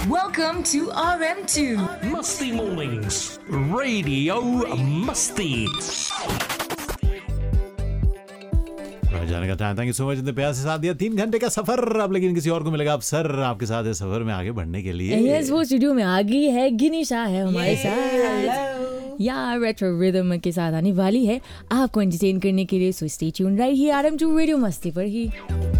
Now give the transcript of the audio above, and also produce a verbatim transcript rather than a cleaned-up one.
Welcome to R M two Musty Mornings, Radio Musty. जाने का time. Thank you so much, इतने प्यार से साथ दिया। तीन घंटे का सफर अब लेकिन किसी और को मिलेगा। अब सर आपके साथ है सफर में आगे बढ़ने के लिए। यस, वो स्टूडियो में आ गई है। गिनीशा है हमारे साथ यार, रेट्रो रिदम के साथ आने वाली है आपको एंटरटेन करने के लिए। So stay tuned right here R M to radio मस्ती पर ही।